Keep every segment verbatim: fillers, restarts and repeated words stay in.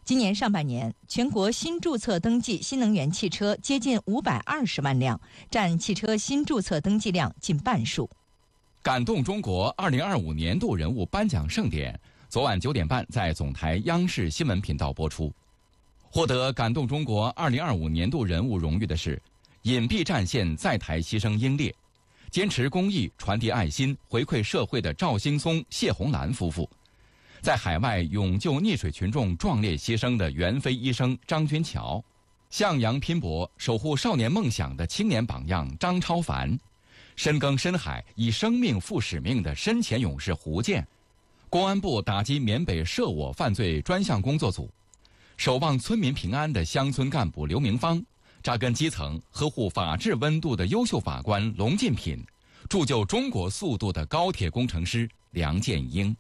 今年上半年，全国新注册登记新能源汽车接近五百二十万辆，占汽车新注册登记量近半数。 感动中国二零二五年度人物颁奖盛典昨晚九点半在总台央视新闻频道播出。获得感动中国二零二五年度人物荣誉的是隐蔽战线在台牺牲英烈，坚持公益、传递爱心、回馈社会的赵兴松、谢红兰夫妇。在海外勇救溺水群众壮烈牺牲的袁飞医生张军桥，向阳拼搏守护少年梦想的青年榜样张超凡，深耕深海以生命负使命的深潜勇士胡健，公安部打击缅北涉我犯罪专项工作组，守望村民平安的乡村干部刘明芳，扎根基层呵护法治温度的优秀法官龙进品，铸就中国速度的高铁工程师梁建英。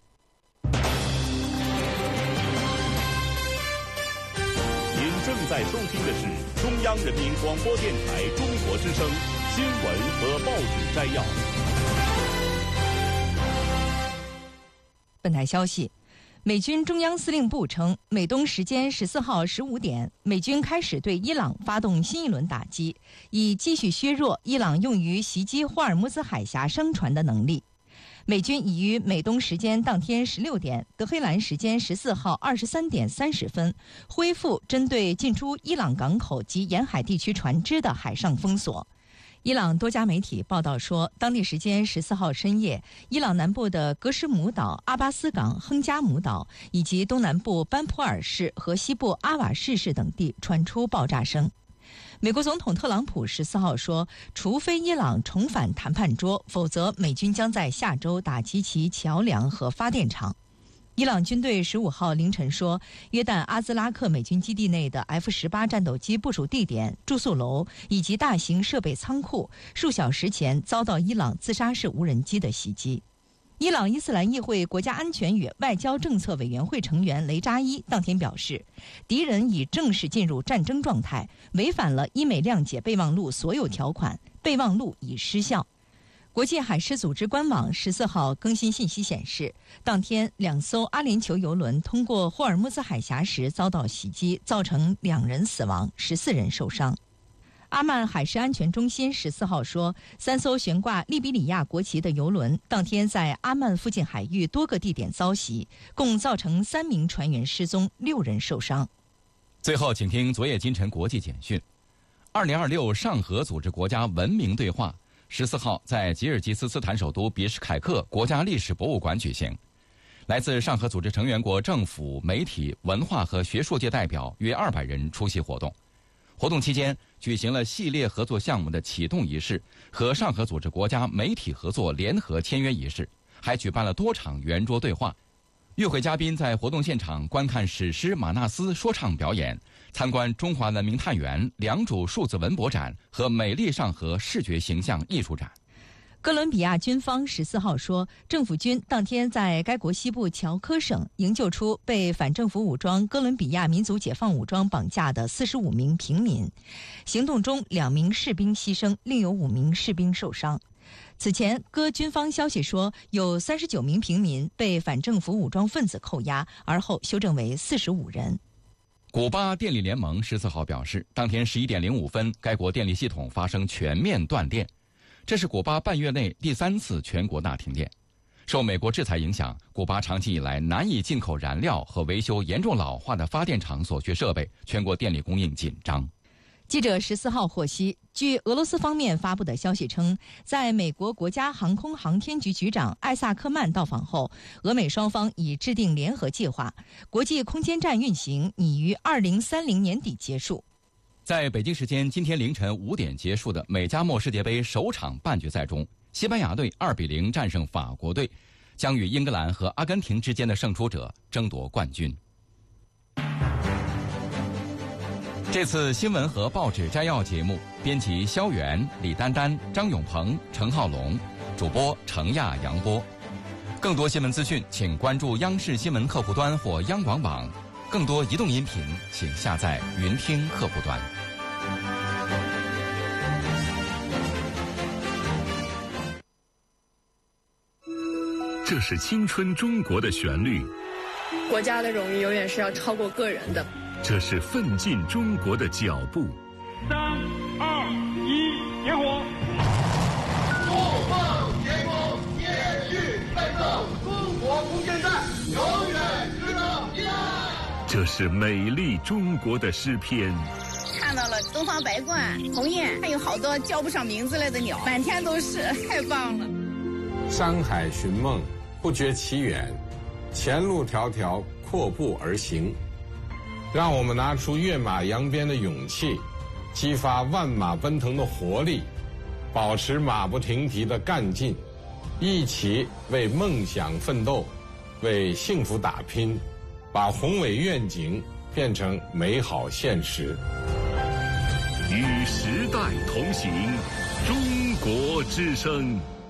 正在收听的是中央人民广播电台中国之声新闻和报纸摘要。 本台消息，美军中央司令部称，美东时间十四号十五点，美军开始对伊朗发动新一轮打击，以继续削弱伊朗用于袭击霍尔木兹海峡商船的能力。美军已于美东时间当天十六点，德黑兰时间十四号二十三点三十分恢复针对进出伊朗港口及沿海地区船只的海上封锁。伊朗多家媒体报道说，当地时间十四号深夜，伊朗南部的格什姆岛、阿巴斯港、亨加姆岛以及东南部班普尔市和西部阿瓦什市等地传出爆炸声。美国总统特朗普十四号说，除非伊朗重返谈判桌，否则美军将在下周打击其桥梁和发电厂。伊朗军队十五号凌晨说，约旦阿兹拉克美军基地内的 F 十八 战斗机部署地点、住宿楼以及大型设备仓库数小时前遭到伊朗自杀式无人机的袭击。伊朗伊斯兰议会国家安全与外交政策委员会成员雷扎伊当天表示，敌人已正式进入战争状态，违反了伊美谅解备忘录所有条款，备忘录已失效。国际海事组织官网十四号更新信息显示，当天两艘阿联酋油轮通过霍尔木兹海峡时遭到袭击，造成两人死亡，十四人受伤。阿曼海事安全中心十四号说，三艘悬挂利比里亚国旗的油轮当天在阿曼附近海域多个地点遭袭，共造成三名船员失踪，六人受伤。 最后，请听昨夜今晨国际简讯。二零二六上合组织国家文明对话十四号在吉尔吉斯斯坦首都比什凯克国家历史博物馆举行。来自上合组织成员国政府、媒体、文化和学术界代表约二百人出席活动。活动期间举行了系列合作项目的启动仪式和上合组织国家媒体合作联合签约仪式，还举办了多场圆桌对话。与会嘉宾在活动现场观看史诗《马纳斯》说唱表演，参观中华文明探源良渚数字文博展和美丽上合视觉形象艺术展。 哥伦比亚军方十四号说，政府军当天在该国西部乔科省营救出被反政府武装哥伦比亚民族解放武装绑架的四十五名平民。行动中，两名士兵牺牲，另有五名士兵受伤。此前，哥军方消息说，有三十九名平民被反政府武装分子扣押，而后修正为四十五人。 古巴电力联盟十四号表示，当天十一点零五分，该国电力系统发生全面断电。这是古巴半月内第三次全国大停电。受美国制裁影响，古巴长期以来难以进口燃料和维修严重老化的发电厂所需设备，全国电力供应紧张。 记者十四号获悉，据俄罗斯方面发布的消息称，在美国国家航空航天局局长艾萨克曼到访后，俄美双方已制定联合计划，国际空间站运行拟于二零三零年底结束。 在北京时间今天凌晨五点结束的美加墨世界杯首场半决赛中，西班牙队二比零战胜法国队，将与英格兰和阿根廷之间的胜出者争夺冠军。这次新闻和报纸摘要节目，编辑肖元、李丹丹、张永鹏、程浩龙，主播程亚、杨波。更多新闻资讯，请关注央视新闻客户端或央广网。更多移动音频，请下载云听客户端。 这是青春中国的旋律， 国家的荣誉永远是要超过个人的。 这是奋进中国的脚步。 三二一，点火！ 怒放天空，天域奋斗，中国空间站永远值得依赖。 这是美丽中国的诗篇。 看到了东方白鹳、鸿雁，还有好多叫不上名字来的鸟，满天都是，太棒了。 山海寻梦，不觉其远，前路迢迢，阔步而行。让我们拿出跃马扬鞭的勇气，激发万马奔腾的活力，保持马不停蹄的干劲，一起为梦想奋斗，为幸福打拼，把宏伟愿景变成美好现实。 与时代同行，中国之声。